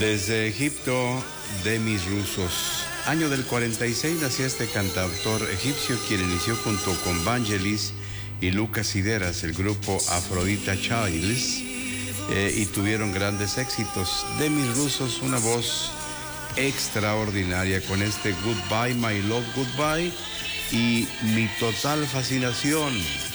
Desde Egipto, Demis Roussos. Año del 46 nació este cantautor egipcio, quien inició junto con Vangelis y Lucas Hideras el grupo Aphrodite Childs y tuvieron grandes éxitos. Demis Roussos, una voz extraordinaria con este Goodbye My Love Goodbye y Mi Total Fascinación.